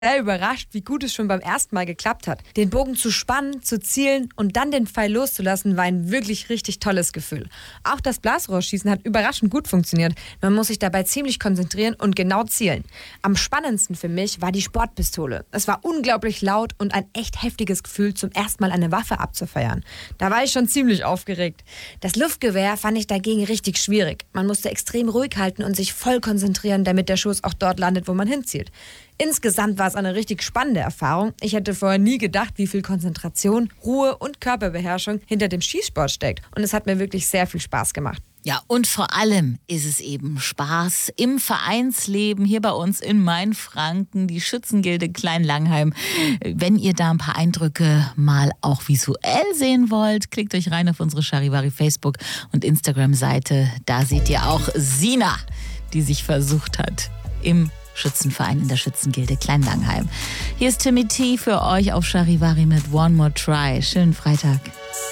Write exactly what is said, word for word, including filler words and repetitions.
sehr überrascht, wie gut es schon beim ersten Mal geklappt hat. Den Bogen zu spannen, zu zielen und dann den Pfeil loszulassen, war ein wirklich richtig tolles Gefühl. Auch das Blasrohrschießen hat überraschend gut funktioniert. Man muss sich dabei ziemlich konzentrieren und genau zielen. Am spannendsten für mich war die Sportpistole. Es war unglaublich laut und ein echt heftiges Gefühl, zum ersten Mal eine Waffe abzufeuern. Da war ich schon ziemlich aufgeregt. Das Luftgewehr fand ich dagegen richtig schwierig. Man musste extrem ruhig halten und sich voll konzentrieren, damit der Schuss auch dort landet, wo man hinzielt. Insgesamt war es eine richtig spannende Erfahrung. Ich hätte vorher nie gedacht, wie viel Konzentration, Ruhe und Körperbeherrschung hinter dem Schießsport steckt. Und es hat mir wirklich sehr viel Spaß gemacht. Ja, und vor allem ist es eben Spaß im Vereinsleben hier bei uns in Mainfranken, die Schützengilde Klein-Langheim. Wenn ihr da ein paar Eindrücke mal auch visuell sehen wollt, klickt euch rein auf unsere Charivari Facebook- und Instagram-Seite. Da seht ihr auch Sina, die sich versucht hat im Schützenverein in der Schützengilde Klein-Langheim. Hier ist Timmy T für euch auf Charivari mit One More Try. Schönen Freitag.